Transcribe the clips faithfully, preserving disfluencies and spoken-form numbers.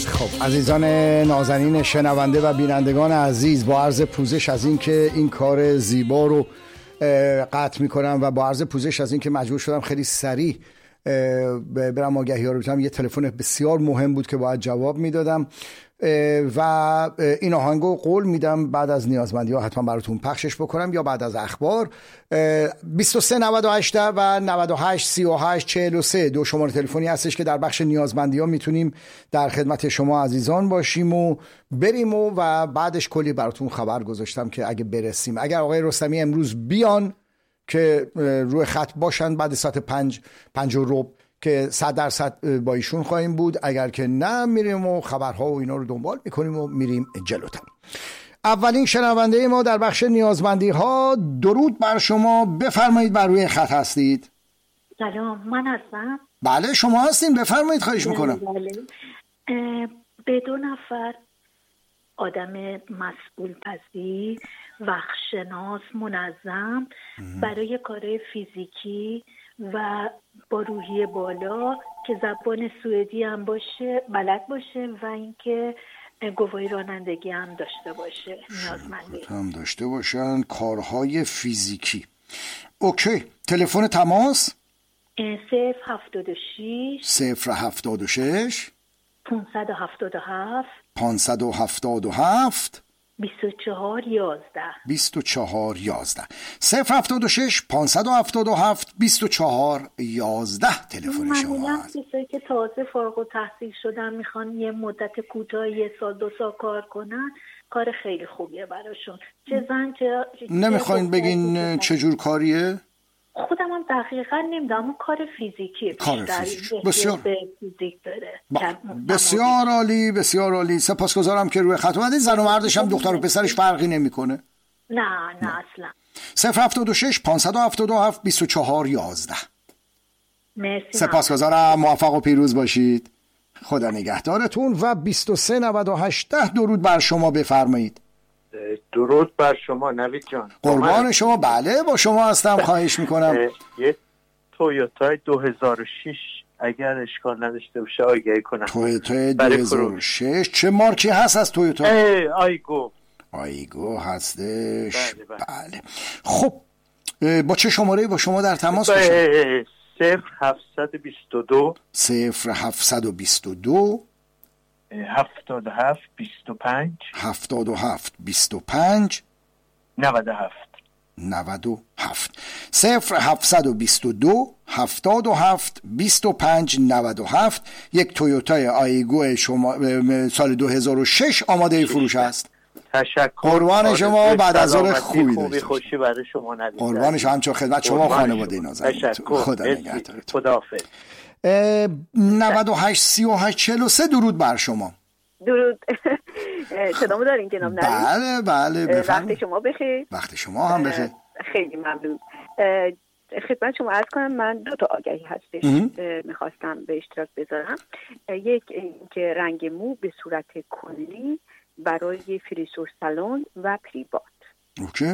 خب عزیزان نازنین شنونده و بینندگان عزیز، با عرض پوزش از این که این کار زیبا رو قطع میکنم و با عرض پوزش از این که مجبور شدم خیلی سریع برم آگهی ها رو بدم. یه تلفن بسیار مهم بود که باید جواب میدادم و این آهنگو قول میدم بعد از نیازمندی ها حتما براتون پخشش بکنم یا بعد از اخبار. بیست و سه نود و هشت و نود و هشت سی و هشت چهل و سه دو شماره تلفنی هستش که در بخش نیازمندی ها میتونیم در خدمت شما عزیزان باشیم و بریم و, و بعدش کلی براتون خبر گذاشتم که اگه برسیم، اگر آقای رستمی امروز بیان که روی خط باشن بعد ساعت پنج پنج و ربع که صد درصد با ایشون خواهیم بود، اگر که نه میریم و خبرها و اینا رو دنبال میکنیم و میریم جلوتر. اولین شنونده ما در بخش نیازمندی ها، درود بر شما، بفرمایید بر روی خط هستید. سلام، من هستم. بله شما هستین، بفرمایید، خواهش میکنم. بله. به دو نفر آدم مسئول پذیر، وقتشناس، منظم برای کارهای فیزیکی و با روحیه بالا که زبان سوئدی هم باشه، بلد باشه و اینکه گواهی رانندگی هم داشته باشه. نیازمندی هم داشته باشن، کارهای فیزیکی. اوکی، تلفن تماس صفر هفتاد و شش صفر هفتاد و شش پانصد و هفتاد و هفت پانصد و هفتاد و هفت بیست و چهار یازده بیست و چهار یازده صفر هفتاد و شش پانصد و هفتاد و هفت بیست و چهار یازده تلفن شما هست. کسایی که تازه فارغ التحصیل شدن میخوان یه مدت کوتاه یه سال دو سال کار کنن، کار خیلی خوبیه براشون. چه زن چه نمیخواین بگین چجور کاریه؟ خودم هم دقیقا نمیدونم، اون کار فیزیکیه. کار فیزیک بسیار فیزیک داره. با... بسیار عالی، بسیار عالی. سپاسگزارم که روی خط اومدید. زن و مردش هم دختر و پسرش فرقی نمیکنه؟ نه نه اصلا. صفر هفتاد و شش پانصد و هفتاد و هفت بیست و چهار یازده. مرسی. سپاسگزارم، موفق و پیروز باشید. خدا نگهدارتون. و بیست و سه نود و هشت دورود بر شما، بفرمایید. درود بر شما نوید جان. قربان شما. بله با شما هستم، خواهش میکنم. یه تویوتا دو هزار و شش اگر اشکال نداشته باشه آگهی کنم. تویوتا دو هزار و شش چه مارکی هست از تویوتا؟ آیگو. آیگو هستش. بله, بله. بله. خب با چه شماره با شما در تماس باشم؟ صفر هفتصد و بیست و دو صفر هفتصد و بیست و دو هفتاد و هفت بیست و پنج هفتاد و هفت بیست و پنج نود و هفت نود و هفت صفر هفتصد و بیست و دو هفتاد و هفت بیست و پنج نود و هفت. یک تویوتای آیگو شما سال دو هزار و شش آماده فروش است. تشکر. قربان شما، بعد از ظهر خوبی داشته خوشی برای شما ندید. قربان شما، همچون خدمت شما خانواده نازنین. خدا نگهدارتون. خداحافظ. نود و هشت سی و هشت چهل و سه درود بر شما. درود. صدامو دارین جناب نوید؟ بله بله بفرمایید. وقت شما بخیر. وقت شما هم بخیر. خیلی ممنون. خدمت شما عرض کنم من دو تا آگهی هستش میخواستم به اشتراک بذارم. یک که رنگ مو به صورت کلی برای فریسور سالن و پریبات. اوکی.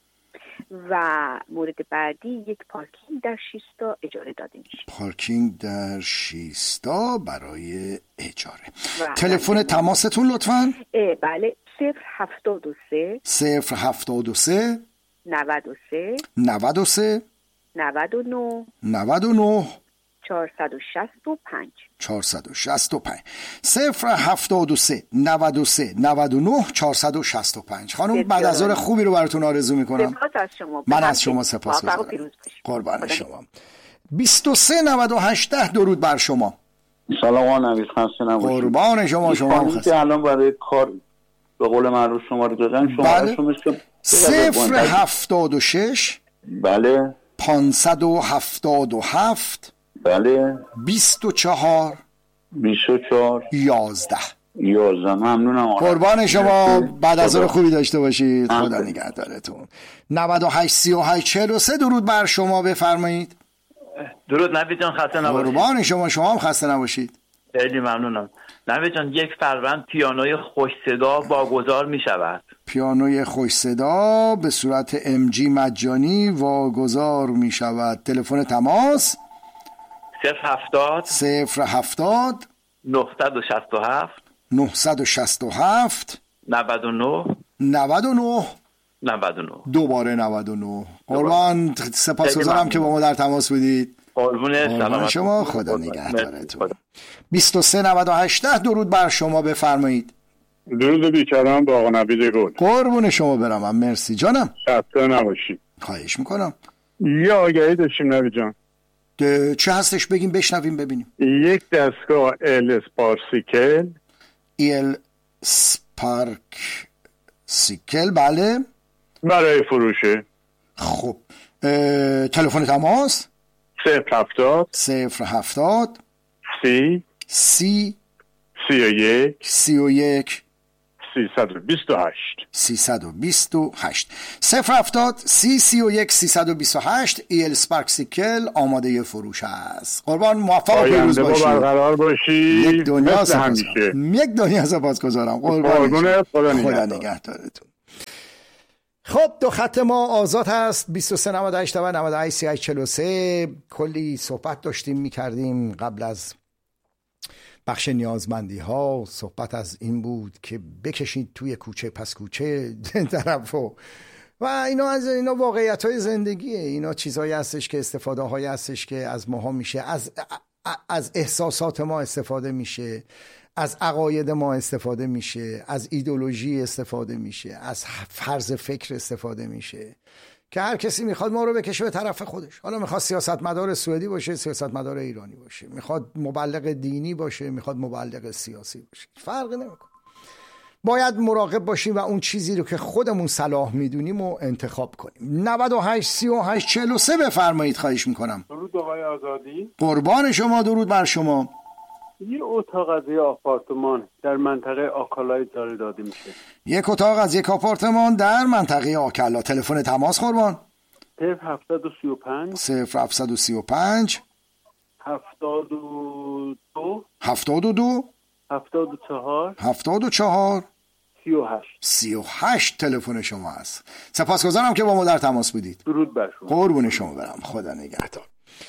و مورد بعدی یک پارکینگ در شیستا اجاره داده میشه. پارکینگ در شیستا برای اجاره. تلفن تماستون لطفاً؟ بله صفر هفتاد و سه صفر هفتاد و سه نود و سه نود و سه نود و نه نود و نه چهارصد و شصت و پنج چهارصد و شصت و پنج صفر هفتاد و سه نود و سه نود و نه چهارصد و شصت و پنج. خانم بعد از ظهر خوبی رو براتون آرزو میکنم. سپاس از شما. من از شما سپاسگزارم. قربان شما. بیست و سه نود و هشت درود بر شما. سلام نوید، خسته نباشید. قربان شما. شما هم خسته. الان برای کار به قول معروف شما رو دادن. شما بله. صفر هفتاد و شش بله پانصد و هفتاد و هفت بله بیست و چهار بیست و چهار یازده یازده. ممنونم. قربان شما، بعد از ظهر خوبی داشته باشید. خدا نگهدارتون. نود و هشت سی و هشت چهل و سه درود بر شما، بفرمایید. درود نوید جان، خسته نباشید. قربان شما. شما هم خسته نباشید. خیلی ممنونم. نوید جان یک فروند پیانوی خوش صدا واگذار می شود. پیانوی خوش صدا به صورت ام جی مجانی واگذار می شود. تلفن تماس صفر هفتاد صفر هفتاد نهصد و شصت و هفت نهصد و شصت و هفت نود و نه نود و نه نود و نه دوباره نود و نه. قربان سپاسگزارم که با ما در تماس بودید. قربون سلامت شما، خدا نگهدارتون. بیست و سه نود و هشت درود بر شما، بفرمایید. درود بیکران با آقا نوید گل. قربون شما برم. من مرسی جانم. خسته نباشید. خواهش میکنم. یه آگهی داشتیم نوید جان. چه هستش بگیم بشنویم ببینیم. یک دستگاه ال اسپارسیکل ال سپارک سیکل، بله، برای فروشه. خب تلفن تماس صفر هفتاد صفر هفتاد سی سی سی و یک سی و یک سیصد و بیست و هشت سیصد و بیست و هشت صفر هفتاد سی سی و یک سیصد و بیست و هشت. ایل سپارک سیکل آماده فروش است. قربان موفق و پیروز باشید. برقرار باشید. یک دنیا سپاس یک دنیا سپاسگزارم. قربان خدا نگهدارتون. خب دو خط ما آزاد هست. بیست و سه نود و هشت نود و هشت سی هشت چهل و سه. کلی صحبت داشتیم میکردیم قبل از بخش نیازمندی ها. صحبت از این بود که بکشید توی کوچه پس کوچه طرفو و اینا. از اینا واقعیت های زندگیه. اینا چیزهایی هستش که استفاده هایی هستش که از ماها میشه، از از احساسات ما استفاده میشه، از عقاید ما استفاده میشه، از ایدئولوژی استفاده میشه، از فرض فکر استفاده میشه که هر کسی میخواد ما رو بکشه به طرف خودش. حالا میخواد سیاستمدار سوئدی باشه، سیاستمدار ایرانی باشه، میخواد مبلغ دینی باشه، میخواد مبلغ سیاسی باشه، فرقی نمیکنه. باید مراقب باشیم و اون چیزی رو که خودمون صلاح میدونیم و انتخاب کنیم. نود و هشت سی و هشت چهل و سه بفرمایید. خواهش میکنم. درود آقای آزادی. قربان شما. درود بر شما. یه اتاق از یه آپارتمان در منطقه آکالا اجاره داده میشه. یک اتاق از یک آپارتمان در منطقه آکالا. تلفن تماس قربان. صفر هفتصد و سی و پنج صفر هفتصد و سی و پنج هفتاد و دو هفتاد و دو هفتاد و چهار هفتاد و چهار سی و هشت سی و هشت تلفن شما هست. سپاسگزارم که با ما در تماس بودید. درود بر شما. قربون شما برم. خدا نگهدار.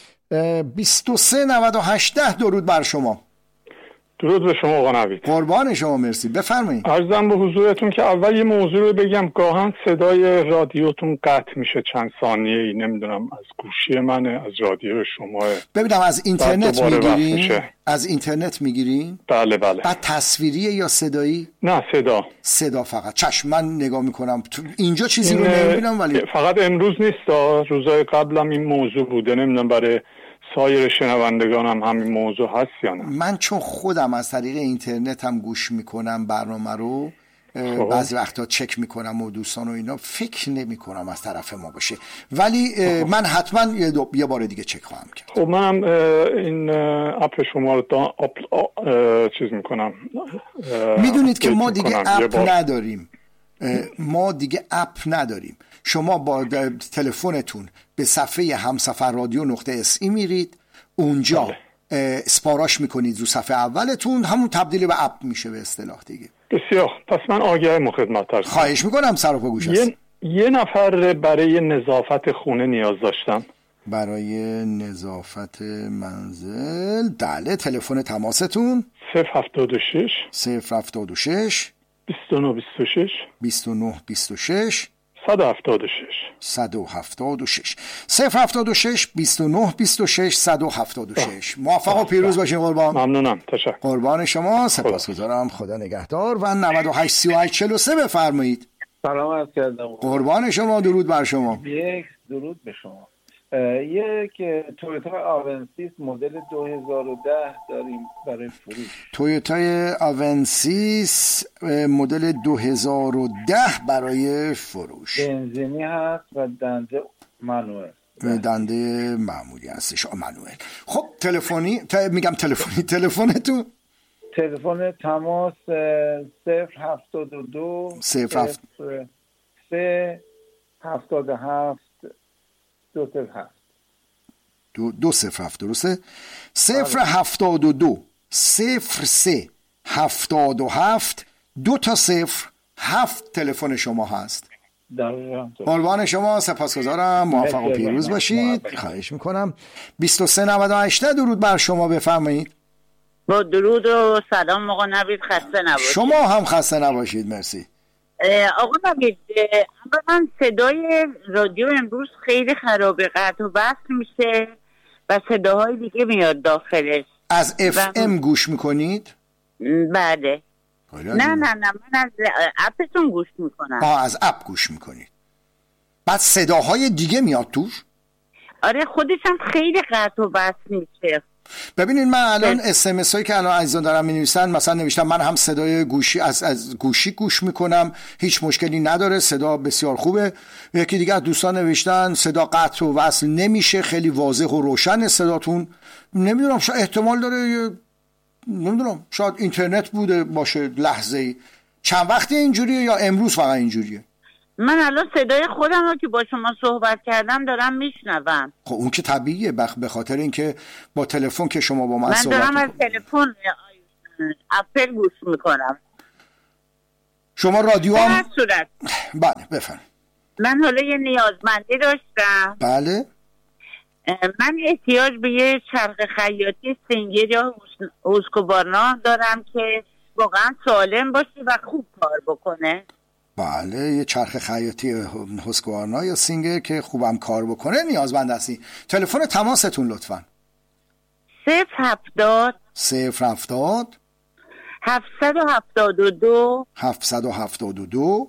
بیست و سه نود و هشت درود بر شما. درود به شما آقا نوید. قربان شما، مرسی. بفرمایید. عرضم به حضورتون که اول یه موضوع رو بگم. گاهن صدای رادیوتون قطع میشه چند ثانیه ای، نمیدونم از گوشی منه، از رادیو شما. ببینم از اینترنت میگیرین؟ از اینترنت میگیرین؟ بله بله. بعد تصویریه یا صدایی؟ نه صدا. صدا فقط. چشم من نگاه میکنم. اینجا چیزی رو نمیبینم ولی فقط امروز نیست، روزای قبلم این موضوع بوده. نمیدونم برای سایر شنوندگان هم همین موضوع هست یا نه. من چون خودم از طریق اینترنت هم گوش میکنم برنامه رو، بعضی وقتا چک میکنم و دوستان و اینا، فکر نمی کنم از طرف ما باشه، ولی من حتما یه, یه بار دیگه چک خواهم کرد. خب منم این اپ شما رو دا اپ چیز میکنم. میدونید که ما دیگه اپ نداریم. ما دیگه اپ نداریم. شما با تلفنتون به صفحه همسفر رادیو نقطه اس ای میرید، اونجا اسپاراش میکنید رو صفحه اولتون، همون تبدیل به اپ میشه به اصطلاح دیگه. بسیار. پس من آگهی مخدمت هستم. خواهش میکنم. سر و پا گوش هستم. یه،, یه نفر برای نظافت خونه نیاز داشتم. برای نظافت منزل. بله. تلفن تماستون صفر هفتاد و شش صفر هفتاد و شش بیست و نه بیست و شش بیست و نه بیست و شش صد و هفتاد و شش صد و هفتاد و شش صفر هفتاد و شش بیست و نه بیست و شش صد و هفتاد و شش. موفق و پیروز باشین قربان. ممنونم. تشکر. قربان شما. سپاسگزارم. خدا نگهدار. و نود و هشت سی و هشت چهل و سه بفرمایید. سلام عرض کردم. قربان شما. درود بر شما. یک درود به شما. یک تویوتا آونسیس مدل دو هزار و ده داریم برای فروش. تویوتا آونسیس مدل دو هزار و ده برای فروش. بنزینی هست و دنده منوئل. دنده معمولی هستش. منوئل. خب تلفنی ت... میگم تلفنی تلفنتون تلفن تماس صفر هفتاد و دو صفر سه هفتاد و هفت دو صفر هفت دو, دو صفر هفت. درسته؟ صفر هفتاد و دو صفر سه هفتاد و هفت دو تا صفر هفت تلفن شما هست. قربان شما. سپاسگزارم. موفق و پیروز باشید. خواهش میکنم. بیست و سه نود و هشت درود بر شما. بفرمایید. با درود و سلام آقا نوید، خسته نباشید. شما هم خسته نباشید. مرسی. آقا نوید، من صدای رادیو امروز خیلی خرابه، قطع و وصل میشه و صداهای دیگه میاد داخلش. از اف ام گوش میکنید؟ بله. نه نه نه من از اپتون گوش میکنم. آه از اپ گوش میکنید. بعد صداهای دیگه میاد توش؟ آره خودش هم خیلی قطع و وصل میشه. ببینید من الان اس ام اس هایی که الان عزیزان دارم می‌نویسن، مثلا نوشتم من هم صدای گوشی از از گوشی گوش میکنم، هیچ مشکلی نداره، صدا بسیار خوبه. یکی دیگه از دوستان نوشتن صدا قطع و وصل نمیشه، خیلی واضح و روشن صداتون. نمیدونم شاید احتمال داره، نمیدونم شاید اینترنت بوده باشه لحظه‌ای. چند وقتی اینجوریه یا امروز فقط اینجوریه؟ من الان صدای خودم رو که با شما صحبت کردم دارم میشنوم. خب اون که طبیعیه، به خاطر اینکه با تلفن که شما با من, من صحبت دارم از تلفن اپل گوش میکنم. شما رادیو هم در صورت بله بفرمایید. من حالا یه نیازمندی داشتم. بله. من احتیاج به یه چرخ خیاطی سینگر یا هوسکوبارنا دارم که واقعا سالم باشه و خوب کار بکنه. بله یه چرخ خیاطی هوسکوبارنا یا سینگر که خوبم کار بکنه نیازمند هستی. تلفن تماستون لطفاً. صفر هفتاد صفر هفتاد هفتصد و هفتاد و دو هفتصد و هفتاد و دو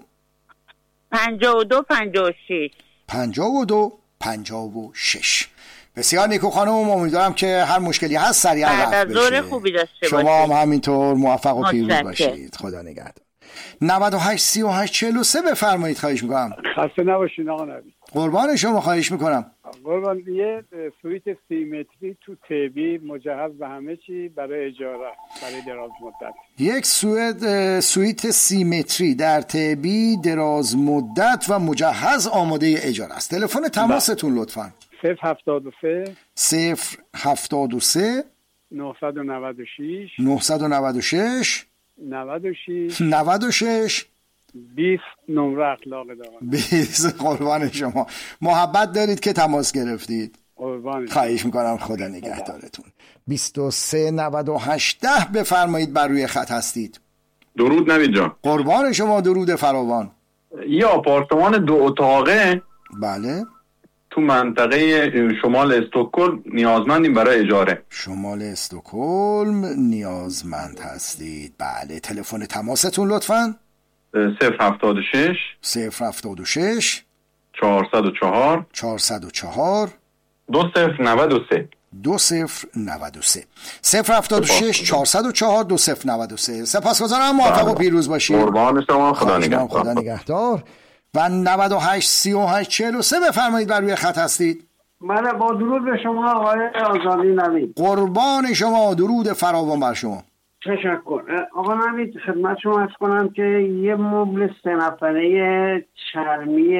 پنجاه و دو پنجاه و شش پنجاه و دو پنجاه و شش. بسیار نیکو خانم، امیدوارم که هر مشکلی هست سریعا رفع بشه. بعد از خوبی داشته شما هم همینطور موفق و پیروز باشید. خدا نگهدار. نود و هشت سی و هشت چهل و سه بفرمایید. خواهش میکنم. خسته نباشید آقا نوید. قربان شما، خواهش میکنم. قربان یه سویت سیمتری تو تیبی مجهز به همه چی برای اجاره برای دراز مدت. یک سویت سویت سیمتری در تیبی دراز مدت و مجهز آماده اجاره است. تلفن تماستون لطفاً. صفر هفتاد و سه صفر هفتاد و سه نهصد و نود و شش نهصد و نود و شش نود و شش نود و شش بیست نمره اخلاق دارم. بیست. قربان شما، محبت دارید که تماس گرفتید. قربان خواهش میکنم. خدا نگهدارتون. بیست و سه نود و هشت ده بفرمایید، بر روی خط هستید. درود نوید جان. قربان شما، درود فراوان. یه آپارتمان دو اتاقه بله تو منطقه شمال استکهلم نیازمندیم برای اجاره. شمال استکهلم نیازمند هستید. بله تلفن تماستون لطفاً. صفر هفتاد و شش صفر هفتاد و شش چهارصد و چهار چهارصد و چهار دو صفر نود و سه دو صفر نود و سه صفر هفتاد و شش چهارصد و چهار دو صفر نود و سه. سپاسگزارم، موفق و پیروز باشید. قربان شما، خدا نگهدار. خدا نگهدار. و نود و هشت سی و هشت چهل و سه بفرمایید، بر روی خط هستید. من با درود به شما آقای آزادی نوید. قربان شما، درود فراوان بر شما. تشکر. آقا نوید خدمت شما عرض کنم که یه مبل سه نفره چرمی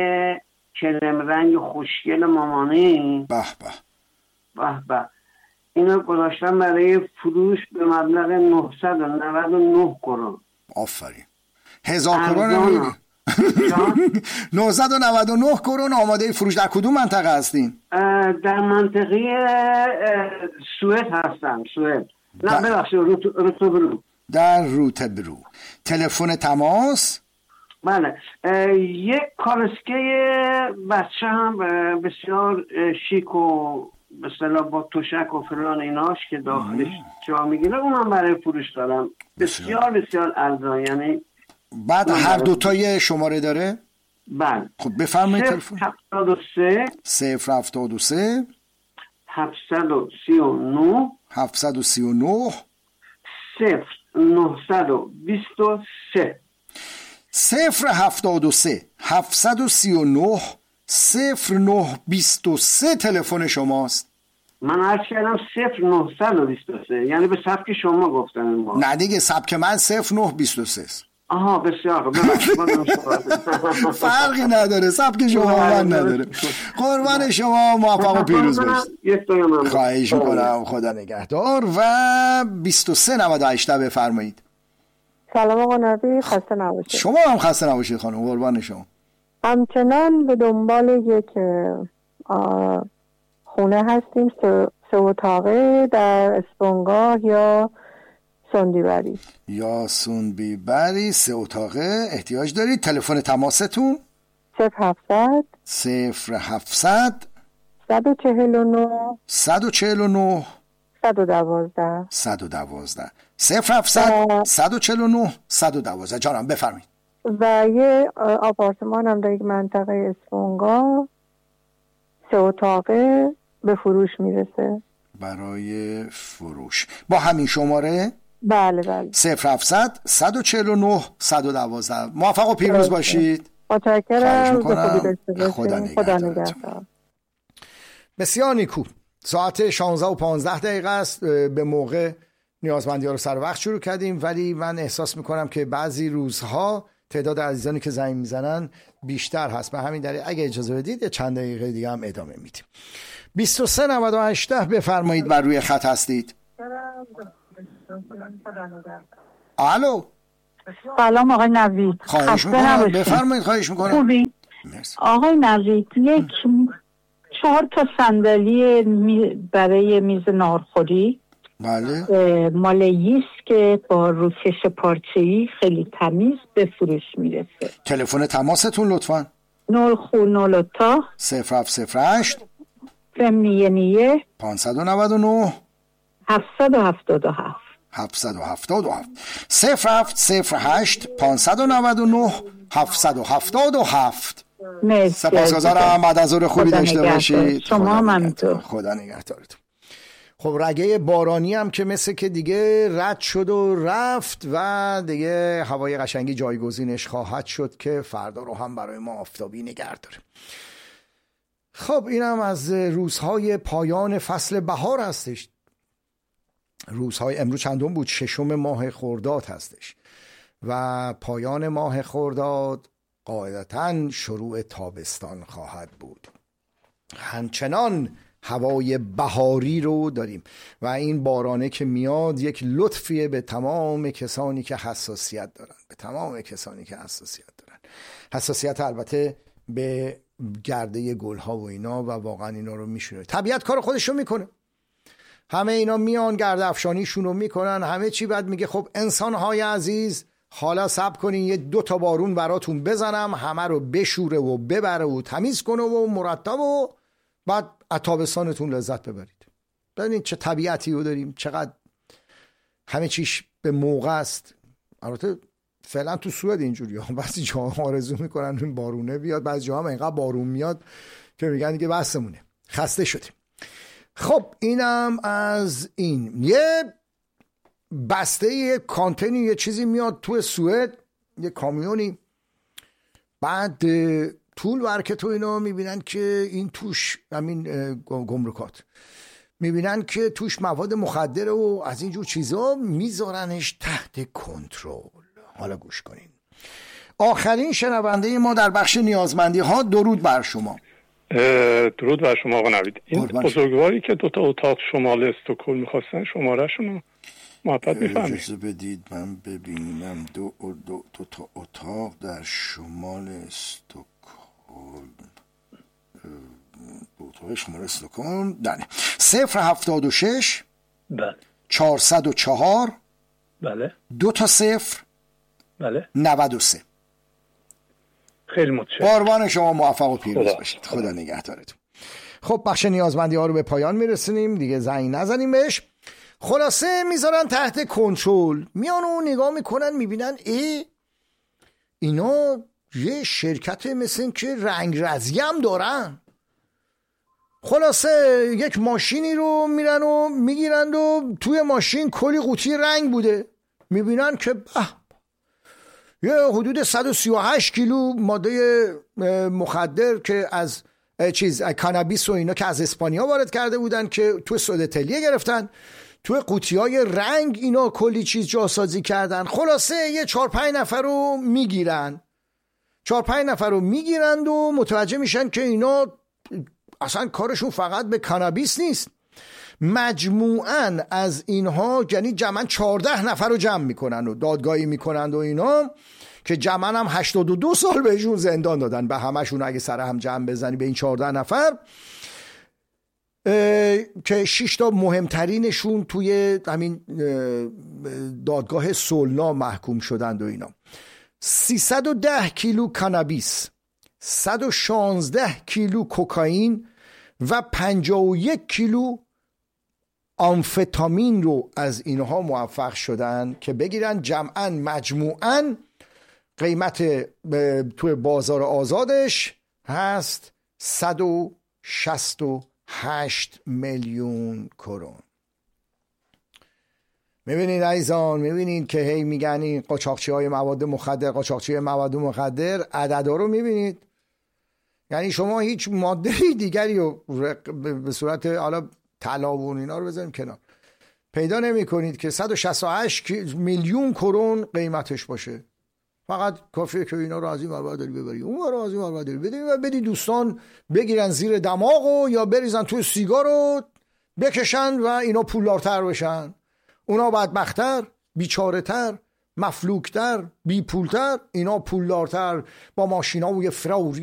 کرم رنگ خوشگل مامانی به به به به اینو گذاشتم برای فروش به مبلغ نهصد و نود و نه کرون. آفرین. هزار کرون نمیده. نهصد و نود و نه کرون آماده فروش. در کدوم منطقه هستین؟ در منطقه سوئد هستم. سوئد. نه ببخشید روتبرو. در روتبرو. تلفن تماس؟ بله. یک کالسکه بچه هم بسیار شیک و به اصطلاح با تشک و فلان ایناش که داخلش جا میگیره اونم برای فروش دارم. بسیار بسیار ارزان. یعنی بعد هر دوتای شماره داره؟ بله. خب بفرمایید تلفن. صفر هفتاد و سه صفر هفتاد و سه هفتصد و سی و نه هفتصد و سی و نه صفر نهصد و بیست و سه صفر هفتاد و سه هفتصد و سی و نه صفر نه بیست و سه تلفن شماست. من عرض کردم صفر نهصد و بیست و سه، یعنی به سبک شما گفتن ما. نه دیگه سبک من صفر نه بیست و سه. آها بسیار خوب. فرقی نداره، سبک شما من نداره. قربان شما، موفق و پیروز باشید. خواهش میکنم. خدا نگهدار. و بیست و سه نود و هشت بفرمایید. سلام آقا نبی، خسته نباشید. شما هم خسته نباشید خانم. قربان شما. همچنان به دنبال یک خونه هستیم، سه اتاقه در اسپانگاه یا سندیبری. یاسون بیبری، سه اتاقه احتیاج دارید. تلفن تماستون صفر هفتصد صفر هفتصد صد و چهل و نه صد و چهل و نه صد و دوازده صد و دوازده صفر هفتصد صد و چهل و نه صد و دوازده. جانم بفرمایید. و یه آپارتمان هم در یک منطقه اسفونگا سه اتاقه به فروش میرسه. برای فروش با همین شماره؟ بله بله. صفر هفتصد صد و چهل و نه صد و دوازده. موفق و پیروز باشید. متشکرم. خدا نگهدار. بسیار نیکو. ساعت شانزده و پانزده دقیقه است. به موقع نیازمندی ها رو سر وقت شروع کردیم، ولی من احساس میکنم که بعضی روزها تعداد عزیزانی که زنگ میزنن بیشتر هست. به همین دلیل اگه اجازه بدید چند دقیقه دیگه هم ادامه میدیم. بیست و سه نود و هشت بفرمایید. بر روی خط هستید. الو. سلام آقای نوید. خواهش میکنم بفرمایید. خواهش میکنم. خوبی؟ آقای نوید یک چهار تا صندلی برای میز ناهارخوری بله مال ییس که با روکش پارچه‌ای خیلی تمیز به فروش میرسه. تلفن تماستون لطفاً نول خو نول تا صفر هفت صفر هشت فمیه نیه پانصد و نود و نه هفتصد و هفتاد و هفت هفتصد و هفتاد و هفت صفر هفت صفر هشت پانصد و نود و نه هفتصد و هفتاد و هفت. سپاسگزارم. بعد از ظهر خوبی داشته باشید. شما هم همینطور. خدا نگهدارتون. خب رگه بارانی هم که مثل که دیگه رد شد و رفت و دیگه هوای قشنگی جایگزینش خواهد شد که فردا رو هم برای ما آفتابی نگه داره. خب اینم از روزهای پایان فصل بهار هستش. روزهای امروز چندم بود؟ ششم ماه خرداد هستش و پایان ماه خرداد قاعدتاً شروع تابستان خواهد بود. همچنان هوای بهاری رو داریم و این بارانه که میاد یک لطفیه به تمام کسانی که حساسیت دارن، به تمام کسانی که حساسیت دارن. حساسیت البته به گرده گلها و اینا و واقعا اینا رو میشونه. طبیعت کار خودش رو میکنه. همه اینا میان گرد افشانیشون رو میکنن، همه چی. بعد میگه خب انسانهای عزیز حالا صبر کنین یه دو تا بارون براتون بزنم، همه رو بشوره و ببره و تمیز کنه و مرتب و بعد از تابستانتون لذت ببرید. ببینید چه طبیعتی رو داریم، چقدر همه چیش به موقع است. البته فعلا تو سوئد اینجوریه، بعضی جاها آرزو میکنن این بارونه بیاد، بعضی جاها اینقدر بارون میاد که میگن دیگه بسمونه، خسته شدیم. خب اینم از این. یه بسته یه کانتینی یه چیزی میاد تو سوئد، یه کامیونی، بعد طول ورکه تو اینا میبینن که این توش همین گمرکات میبینن که توش مواد مخدر و از اینجور چیزا میذارنش تحت کنترل. حالا گوش کنین. آخرین شنونده ما در بخش نیازمندی ها. درود بر شما. درود بر شما آقا نوید. این بزرگواری که دوتا اتاق شمال استکهلم میخواستن شماره شما محبت میفهمید؟ اجازه بدید من ببینم. دو, دو, دو تا اتاق در شمال استکهلم، اتاق شمال استکهلم دنه صفر هفتاد و شش بله چهارصد و چهار بله دو تا صفر بله نود و سه. خیلی متشکرم. قربان شما، موفق و پیروز باشید. خدا نگهدارتون. خب بخش نیازمندی ها رو به پایان میرسونیم دیگه، زنگ نزنیم بهش. خلاصه میذارن تحت کنترل، میان و نگاه میکنن میبینن ای اینا یه شرکت مثل این که رنگ رزی هم دارن. خلاصه یک ماشینی رو میرن و میگیرند و توی ماشین کلی قوطی رنگ بوده. میبینن که به یه حدود صد و سی و هشت کیلو ماده مخدر که از چیز کانابیس و اینا که از اسپانیا وارد کرده بودن که توی سود تلیه گرفتن، توی قوطی‌های رنگ اینا کلی چیز جاسازی کردن. خلاصه یه چهار پنج نفر رو میگیرن چهار پنج نفر رو میگیرند و متوجه میشن که اینا اصلا کارشون فقط به کانابیس نیست. مجموعاً از اینها یعنی جمعاً چهارده نفر رو جمع میکنن و دادگاهی میکنند و اینا که جمعاً هم هشتاد و دو سال بهشون زندان دادن. به همشون اگه سر هم جمع بزنی به این چهارده نفر که شش تا مهمترینشون توی همین دادگاه سولنا محکوم شدند و اینا. سیصد و ده کیلو کانابیس، صد و شانزده کیلو کوکائین و پنجاه و یک کیلو آمفتامین رو از اینها موفق شدن که بگیرن. جمعاً مجموعاً قیمت توی بازار آزادش هست صد و شصت و هشت میلیون کرون. میبینید عزیزان، میبینید که هی میگن این قاچاقچی های مواد مخدر، قاچاقچی مواد مخدر، عددا رو میبینید. یعنی شما هیچ ماده دیگری رو به صورت حالا طلا و اینا رو بذاریم کنار، پیدا نمی کنید که صد و شصت و هشت میلیون کرون قیمتش باشه. فقط کافیه که اینا رو از این ور داری ببری، اون رو از این ور داری بدی و بدی دوستان بگیرن زیر دماغ و یا بریزن توی سیگار رو بکشن و اینا پولدارتر بشن. اونا بدبخت‌تر، بیچاره‌تر، مفلوک‌تر، بیپولتر، اینا پولدارتر با ماشینا و یه فراوری